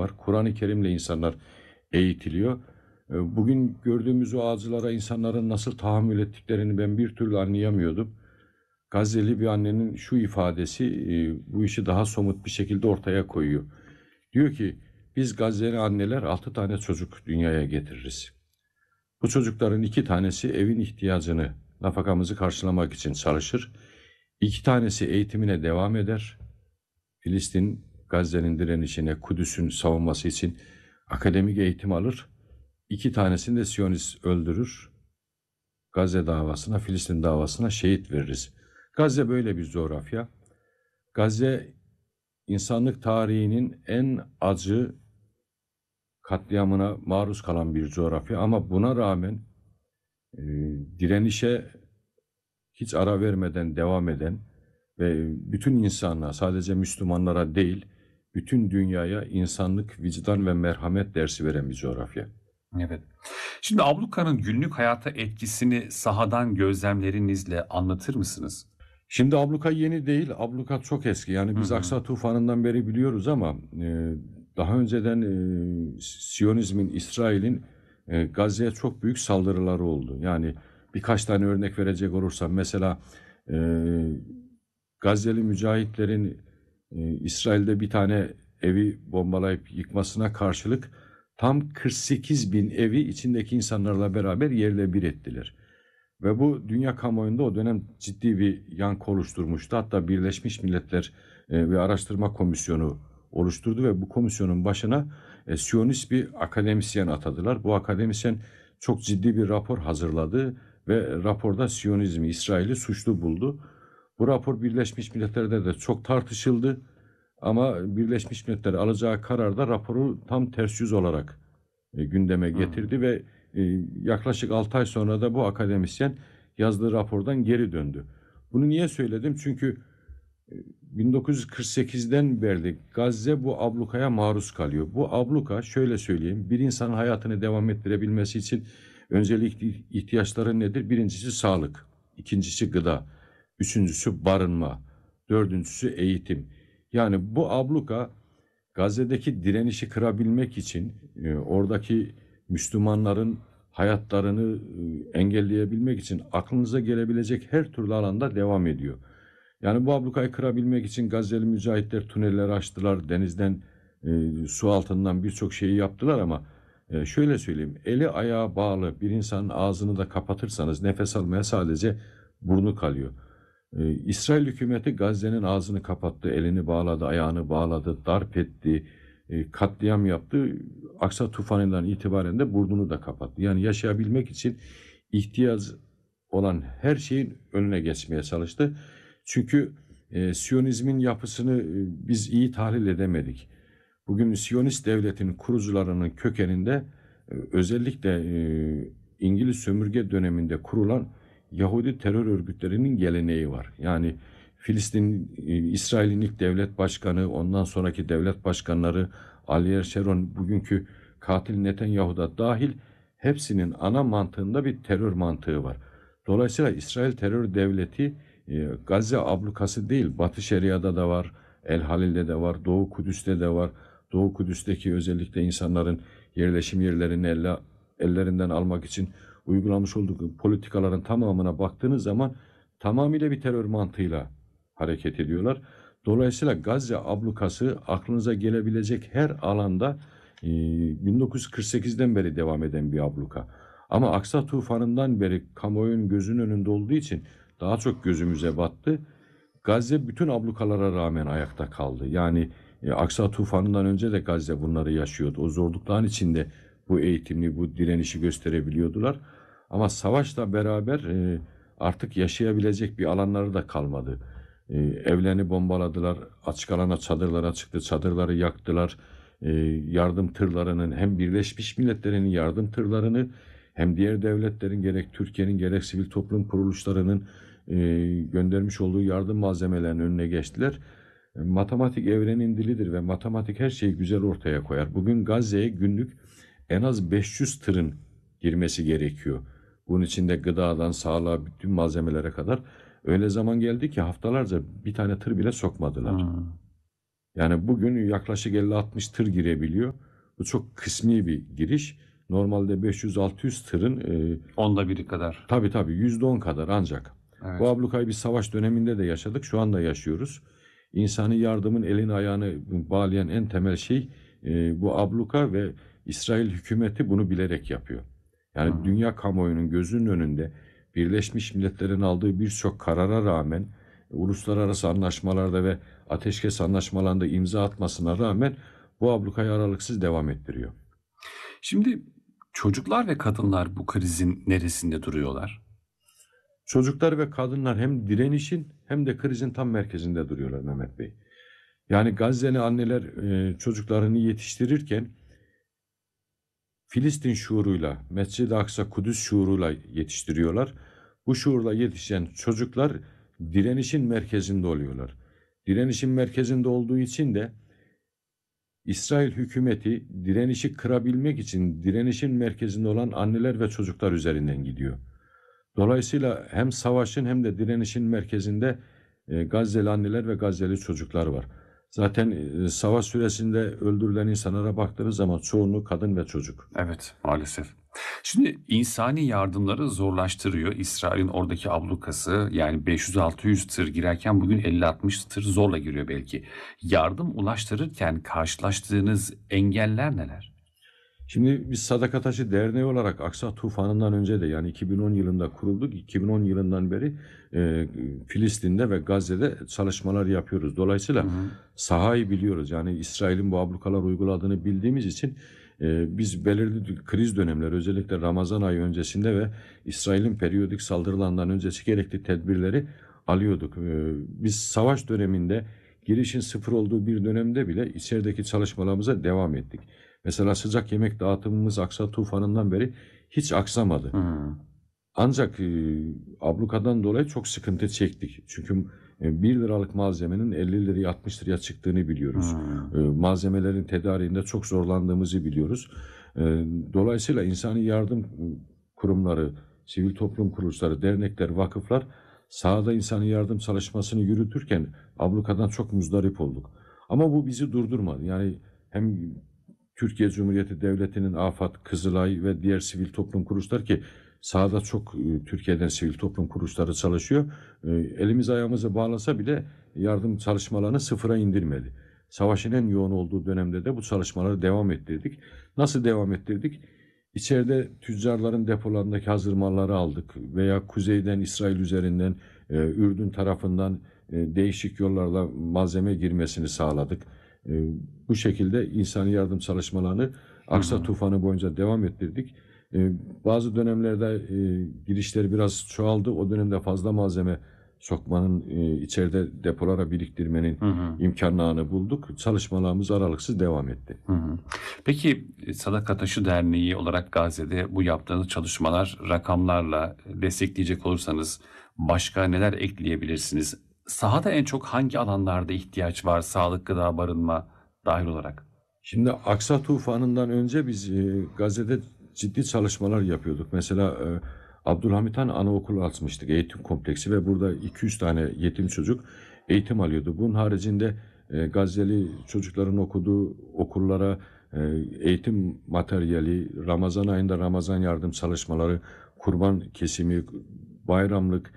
var. Kur'an-ı Kerim'le insanlar eğitiliyor. Bugün gördüğümüz o acılara insanların nasıl tahammül ettiklerini ben bir türlü anlayamıyordum. Gazze'li bir annenin şu ifadesi bu işi daha somut bir şekilde ortaya koyuyor. Diyor ki biz Gazze'li anneler 6 tane çocuk dünyaya getiririz. Bu çocukların 2 tanesi evin ihtiyacını, nafakamızı karşılamak için çalışır. 2 tanesi eğitimine devam eder. Filistin, Gazze'nin direnişine, Kudüs'ün savunması için akademik eğitim alır. 2 tanesini de Siyonist öldürür. Gazze davasına, Filistin davasına şehit veririz. Gazze böyle bir coğrafya. Gazze insanlık tarihinin en acı katliamına maruz kalan bir coğrafya ama buna rağmen e, direnişe hiç ara vermeden devam eden ve bütün insanlığa, sadece Müslümanlara değil, bütün dünyaya insanlık, vicdan ve merhamet dersi veren bir coğrafya. Evet. Şimdi abluka'nın günlük hayata etkisini sahadan gözlemlerinizle anlatır mısınız? Şimdi abluka yeni değil, abluka çok eski. Yani biz Aksa Tufanı'ndan beri biliyoruz ama daha önceden Siyonizmin, İsrail'in Gazze'ye çok büyük saldırıları oldu. Yani birkaç tane örnek verecek olursam mesela e, Gazze'li mücahitlerin İsrail'de bir tane evi bombalayıp yıkmasına karşılık tam 48 bin evi içindeki insanlarla beraber yerle bir ettiler. Ve bu dünya kamuoyunda o dönem ciddi bir yankı oluşturmuştu. Hatta Birleşmiş Milletler bir araştırma komisyonu oluşturdu ve bu komisyonun başına Siyonist bir akademisyen atadılar. Bu akademisyen çok ciddi bir rapor hazırladı ve raporda Siyonizmi, İsrail'i suçlu buldu. Bu rapor Birleşmiş Milletler'de de çok tartışıldı. Ama Birleşmiş Milletler alacağı kararda raporu tam ters yüz olarak gündeme getirdi ve yaklaşık 6 ay sonra da bu akademisyen yazdığı rapordan geri döndü. Bunu niye söyledim? Çünkü 1948'den beri Gazze bu ablukaya maruz kalıyor. Bu abluka şöyle söyleyeyim, bir insanın hayatını devam ettirebilmesi için öncelikli ihtiyaçları nedir? Birincisi sağlık, ikincisi gıda, üçüncüsü barınma, dördüncüsü eğitim. Yani bu abluka Gazze'deki direnişi kırabilmek için oradaki Müslümanların hayatlarını engelleyebilmek için aklınıza gelebilecek her türlü alanda devam ediyor. Yani bu ablukayı kırabilmek için Gazze'li mücahitler tüneller açtılar, denizden, su altından birçok şeyi yaptılar ama şöyle söyleyeyim, eli ayağı bağlı bir insanın ağzını da kapatırsanız nefes almaya sadece burnu kalıyor. İsrail hükümeti Gazze'nin ağzını kapattı, elini bağladı, ayağını bağladı, darp etti, katliam yaptı. Aksa tufanından itibaren de burnunu da kapattı. Yani yaşayabilmek için ihtiyaç olan her şeyin önüne geçmeye çalıştı. Çünkü Siyonizmin yapısını biz iyi tahlil edemedik. Bugün Siyonist devletin kurucularının kökeninde özellikle İngiliz sömürge döneminde kurulan Yahudi terör örgütlerinin geleneği var. Yani Filistin, İsrail'in ilk devlet başkanı, ondan sonraki devlet başkanları, Ariel Sharon, bugünkü katil Netanyahu da dahil hepsinin ana mantığında bir terör mantığı var. Dolayısıyla İsrail terör devleti Gazze ablukası değil, Batı Şeria'da da var, El Halil'de de var, Doğu Kudüs'te de var. Doğu Kudüs'teki özellikle insanların yerleşim yerlerini ellerinden almak için uygulamış olduğu politikaların tamamına baktığınız zaman tamamıyla bir terör mantığıyla hareket ediyorlar. Dolayısıyla Gazze ablukası aklınıza gelebilecek her alanda 1948'den beri devam eden bir abluka. Ama Aksa tufanından beri kamuoyunun gözünün önünde olduğu için daha çok gözümüze battı. Gazze bütün ablukalara rağmen ayakta kaldı. Yani Aksa tufanından önce de Gazze bunları yaşıyordu. O zorlukların içinde bu eğitimli, bu direnişi gösterebiliyordular. Ama savaşla beraber artık yaşayabilecek bir alanları da kalmadı. Evlerini bombaladılar, açık alana çadırlara çıktı, çadırları yaktılar. Yardım tırlarının hem Birleşmiş Milletler'in yardım tırlarını hem diğer devletlerin gerek Türkiye'nin gerek sivil toplum kuruluşlarının göndermiş olduğu yardım malzemelerinin önüne geçtiler. Matematik evrenin dilidir ve matematik her şeyi güzel ortaya koyar. Bugün Gazze'ye günlük en az 500 tırın girmesi gerekiyor. Bunun içinde gıdadan sağlığa bütün malzemelere kadar öyle zaman geldi ki haftalarca bir tane tır bile sokmadılar. Yani bugün yaklaşık 50-60 tır girebiliyor. Bu çok kısmi bir giriş. Normalde 500-600 tırın Onda biri kadar. tabii %10 kadar ancak. Bu Evet. ablukayı bir savaş döneminde de yaşadık. Şu anda yaşıyoruz. İnsani yardımın elini ayağını bağlayan en temel şey bu abluka ve İsrail hükümeti bunu bilerek yapıyor. Hı Yani hı. dünya kamuoyunun gözünün önünde Birleşmiş Milletler'in aldığı birçok karara rağmen uluslararası anlaşmalarda ve ateşkes anlaşmalarında imza atmasına rağmen bu ablukayı aralıksız devam ettiriyor. Şimdi çocuklar ve kadınlar bu krizin neresinde duruyorlar? Çocuklar ve kadınlar hem direnişin hem de krizin tam merkezinde duruyorlar Mehmet Bey. Yani Gazze'li anneler çocuklarını yetiştirirken Filistin şuuruyla, Mescid-i Aksa Kudüs şuuruyla yetiştiriyorlar. Bu şuurla yetişen çocuklar direnişin merkezinde oluyorlar. Direnişin merkezinde olduğu için de İsrail hükümeti direnişi kırabilmek için direnişin merkezinde olan anneler ve çocuklar üzerinden gidiyor. Dolayısıyla hem savaşın hem de direnişin merkezinde Gazze'li anneler ve Gazze'li çocuklar var. Zaten savaş süresinde öldürülen insanlara baktığınız zaman çoğunluğu kadın ve çocuk. Evet, maalesef. Şimdi insani yardımları zorlaştırıyor. İsrail'in oradaki ablukası, yani 500-600 tır girerken bugün 50-60 tır zorla giriyor belki. Yardım ulaştırırken karşılaştığınız engeller neler? Şimdi biz Sadaka Taşı Derneği olarak Aksa Tufanı'ndan önce de yani 2010 yılında kurulduk. 2010 yılından beri Filistin'de ve Gazze'de çalışmalar yapıyoruz. Hı Dolayısıyla hı. sahayı biliyoruz. Yani İsrail'in bu ablukalar uyguladığını bildiğimiz için biz belirli kriz dönemleri özellikle Ramazan ayı öncesinde ve İsrail'in periyodik saldırılarından öncesi gerekli tedbirleri alıyorduk. Biz savaş döneminde girişin sıfır olduğu bir dönemde bile içerideki çalışmalarımıza devam ettik. Mesela sıcak yemek dağıtımımız Aksa Tufanı'ndan beri hiç aksamadı. Hı. Ancak ablukadan dolayı çok sıkıntı çektik. Çünkü 1 liralık malzemenin 50 liraya 60 liraya çıktığını biliyoruz. Hı. Malzemelerin tedariğinde çok zorlandığımızı biliyoruz. E, Dolayısıyla insani yardım kurumları, sivil toplum kuruluşları, dernekler, vakıflar sahada insani yardım çalışmasını yürütürken ablukadan çok muzdarip olduk. Ama bu bizi durdurmadı. Yani hem Türkiye Cumhuriyeti Devleti'nin AFAD, Kızılay ve diğer sivil toplum kuruluşları ki sahada çok Türkiye'den sivil toplum kuruluşları çalışıyor. Elimiz ayağımızı bağlasa bile yardım çalışmalarını sıfıra indirmedi. Savaşın en yoğun olduğu dönemde de bu çalışmaları devam ettirdik. Nasıl devam ettirdik? İçeride tüccarların depolarındaki hazır malları aldık veya kuzeyden İsrail üzerinden Ürdün tarafından değişik yollarla malzeme girmesini sağladık. E, Bu şekilde insani yardım çalışmalarını Hı Aksa hı. Tufanı boyunca devam ettirdik. Bazı dönemlerde girişleri biraz çoğaldı. O dönemde fazla malzeme sokmanın, içeride depolara biriktirmenin Hı hı. imkanlarını bulduk. Çalışmalarımız aralıksız devam etti. Hı hı. Peki Sadaka Taşı Derneği olarak Gazze'de bu yaptığınız çalışmalar rakamlarla destekleyecek olursanız başka neler ekleyebilirsiniz? Sahada en çok hangi alanlarda ihtiyaç var sağlık, gıda, barınma dahil olarak? Şimdi Aksa Tufanı'ndan önce biz Gazze'de ciddi çalışmalar yapıyorduk. Mesela Abdülhamit Han Anaokulu açmıştık, eğitim kompleksi ve burada 200 tane yetim çocuk eğitim alıyordu. Bunun haricinde Gazze'li çocukların okuduğu okullara eğitim materyali, Ramazan ayında Ramazan yardım çalışmaları, kurban kesimi, bayramlık,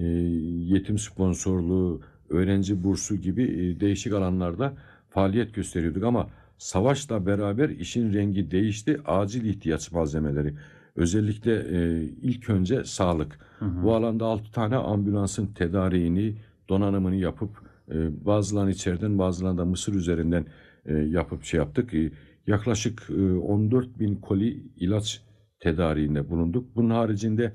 yetim sponsorluğu, öğrenci bursu gibi değişik alanlarda faaliyet gösteriyorduk ama savaşla beraber işin rengi değişti. Acil ihtiyaç malzemeleri. Özellikle ilk önce sağlık. Hı hı. Bu alanda 6 tane ambulansın tedariğini, donanımını yapıp bazılarını içeriden bazılarını da Mısır üzerinden yapıp şey yaptık. Yaklaşık 14 bin koli ilaç tedariğinde bulunduk. Bunun haricinde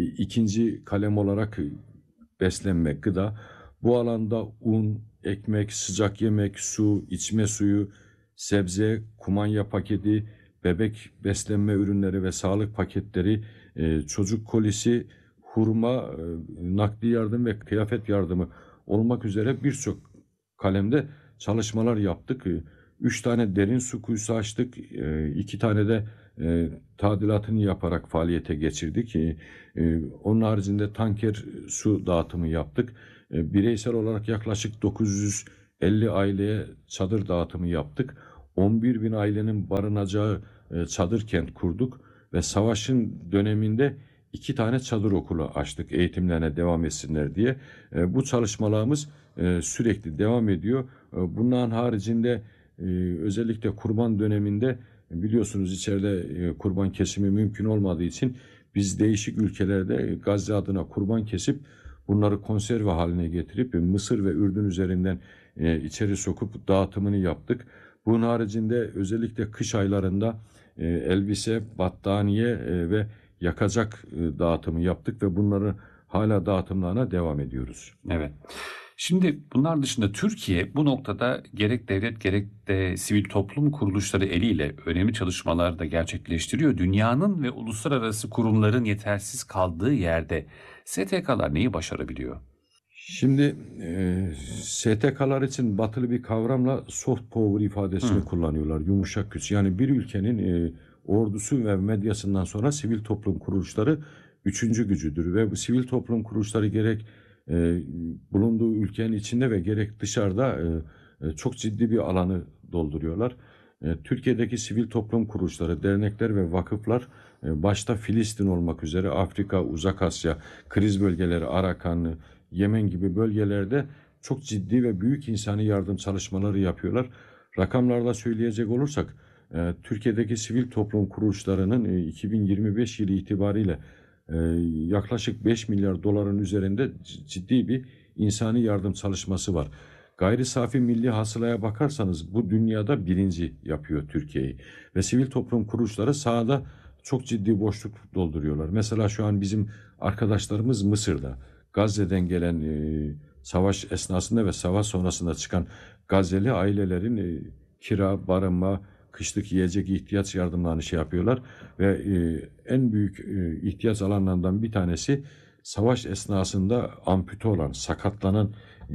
ikinci kalem olarak beslenme, gıda. Bu alanda un, ekmek, sıcak yemek, su, içme suyu, sebze, kumanya paketi, bebek beslenme ürünleri ve sağlık paketleri, çocuk kolisi, hurma, nakli yardım ve kıyafet yardımı olmak üzere birçok kalemde çalışmalar yaptık. 3 tane derin su kuyusu açtık. 2 tane de tadilatını yaparak faaliyete geçirdik. Onun haricinde tanker su dağıtımı yaptık. Bireysel olarak yaklaşık 900 50 aileye çadır dağıtımı yaptık. 11 bin ailenin barınacağı çadır kent kurduk ve savaşın döneminde 2 tane çadır okulu açtık eğitimlerine devam etsinler diye. Bu çalışmalarımız sürekli devam ediyor. Bunların haricinde özellikle kurban döneminde biliyorsunuz içeride kurban kesimi mümkün olmadığı için biz değişik ülkelerde Gazze adına kurban kesip bunları konserve haline getirip Mısır ve Ürdün üzerinden içeri sokup dağıtımını yaptık. Bunun haricinde özellikle kış aylarında elbise, battaniye ve yakacak dağıtımı yaptık ve bunları hala dağıtımlarına devam ediyoruz. Evet. Şimdi bunlar dışında Türkiye bu noktada gerek devlet gerek de sivil toplum kuruluşları eliyle önemli çalışmalar da gerçekleştiriyor. Dünyanın ve uluslararası kurumların yetersiz kaldığı yerde STK'lar neyi başarabiliyor? Şimdi STK'lar için batılı bir kavramla soft power ifadesini Hı, kullanıyorlar. Yumuşak güç. Yani bir ülkenin ordusu ve medyasından sonra sivil toplum kuruluşları üçüncü gücüdür. Ve bu sivil toplum kuruluşları gerek bulunduğu ülkenin içinde ve gerek dışarıda çok ciddi bir alanı dolduruyorlar. Türkiye'deki sivil toplum kuruluşları, dernekler ve vakıflar başta Filistin olmak üzere Afrika, Uzak Asya, kriz bölgeleri, Arakan, Yemen gibi bölgelerde çok ciddi ve büyük insani yardım çalışmaları yapıyorlar. Rakamlarla söyleyecek olursak Türkiye'deki sivil toplum kuruluşlarının 2025 yılı itibariyle e, yaklaşık 5 milyar doların üzerinde ciddi bir insani yardım çalışması var. Gayri safi milli hasılaya bakarsanız bu dünyada birinci yapıyor Türkiye'yi. Ve sivil toplum kuruluşları sahada çok ciddi boşluk dolduruyorlar. Mesela şu an bizim arkadaşlarımız Mısır'da. Gazze'den gelen savaş esnasında ve savaş sonrasında çıkan Gazze'li ailelerin kira, barınma, kışlık yiyecek ihtiyaç yardımlarını şey yapıyorlar ve en büyük ihtiyaç alanlarından bir tanesi savaş esnasında ampute olan, sakatlanan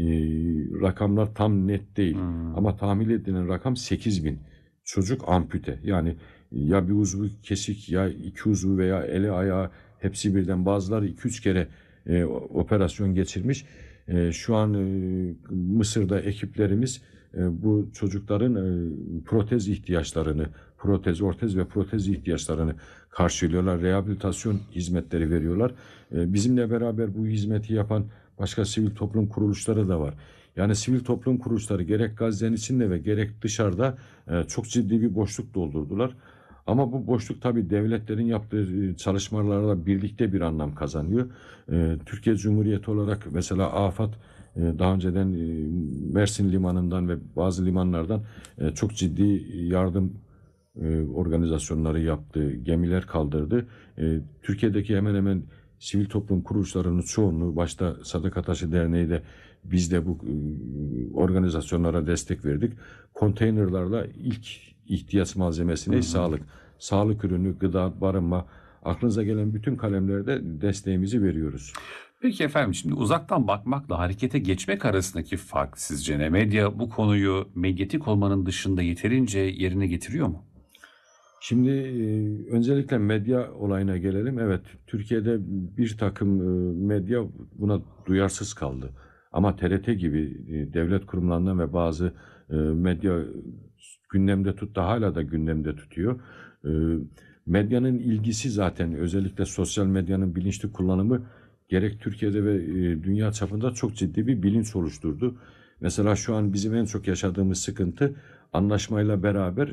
rakamlar tam net değil hı, ama tahmin edilen rakam 8 bin çocuk ampute yani ya bir uzvu kesik ya iki uzvu veya eli ayağı hepsi birden bazıları 2-3 kere operasyon geçirmiş. Şu an Mısır'da ekiplerimiz bu çocukların protez ihtiyaçlarını, protez, ortez ve protez ihtiyaçlarını karşılıyorlar. Rehabilitasyon hizmetleri veriyorlar. Bizimle beraber bu hizmeti yapan başka sivil toplum kuruluşları da var. Yani sivil toplum kuruluşları gerek Gazze'nin içinde ve gerek dışarıda çok ciddi bir boşluk doldurdular. Ama bu boşluk tabii devletlerin yaptığı çalışmalarla birlikte bir anlam kazanıyor. Türkiye Cumhuriyeti olarak mesela AFAD daha önceden Mersin limanından ve bazı limanlardan çok ciddi yardım organizasyonları yaptı, gemiler kaldırdı. Türkiye'deki hemen hemen sivil toplum kuruluşlarının çoğunluğu, başta Sadaka Taşı Derneği de biz de bu organizasyonlara destek verdik. Konteynerlarla ilk ihtiyaç hı malzemesine hı. sağlık, sağlık ürünü, gıda, barınma, aklınıza gelen bütün kalemlerde desteğimizi veriyoruz. Peki efendim şimdi uzaktan bakmakla harekete geçmek arasındaki fark sizce ne? Medya bu konuyu medyatik olmanın dışında yeterince yerine getiriyor mu? Şimdi öncelikle medya olayına gelelim. Evet, Türkiye'de bir takım medya buna duyarsız kaldı. Ama TRT gibi devlet kurumlarından ve bazı medya gündemde tuttu, hala da gündemde tutuyor. E, Medyanın ilgisi zaten özellikle sosyal medyanın bilinçli kullanımı gerek Türkiye'de ve dünya çapında çok ciddi bir bilinç oluşturdu. Mesela şu an bizim en çok yaşadığımız sıkıntı anlaşmayla beraber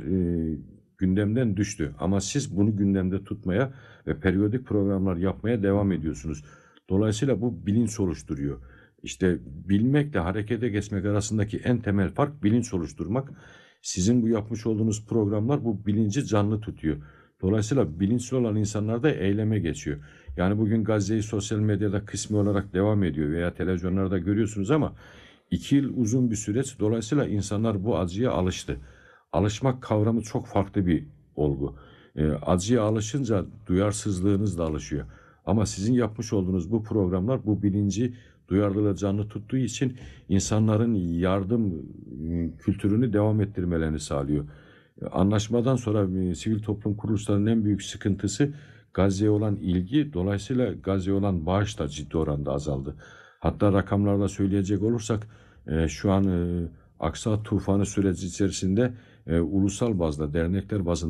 gündemden düştü. Ama siz bunu gündemde tutmaya ve periyodik programlar yapmaya devam ediyorsunuz. Dolayısıyla bu bilinç oluşturuyor. İşte bilmekle harekete geçmek arasındaki en temel fark bilinç oluşturmak. Sizin bu yapmış olduğunuz programlar bu bilinci canlı tutuyor. Dolayısıyla bilinçli olan insanlar da eyleme geçiyor. Yani bugün Gazze'yi sosyal medyada kısmi olarak devam ediyor veya televizyonlarda görüyorsunuz ama 2 yıl uzun bir süreç. Dolayısıyla insanlar bu acıya alıştı. Alışmak kavramı çok farklı bir olgu. Acıya alışınca duyarsızlığınız da alışıyor. Ama sizin yapmış olduğunuz bu programlar bu bilinci duyarlılığı canlı tuttuğu için insanların yardım kültürünü devam ettirmelerini sağlıyor. Anlaşmadan sonra sivil toplum kuruluşlarının en büyük sıkıntısı Gazze'ye olan ilgi, dolayısıyla Gazze'ye olan bağış da ciddi oranda azaldı. Hatta rakamlarla söyleyecek olursak şu an Aksa tufanı süreci içerisinde ulusal bazda, dernekler bazında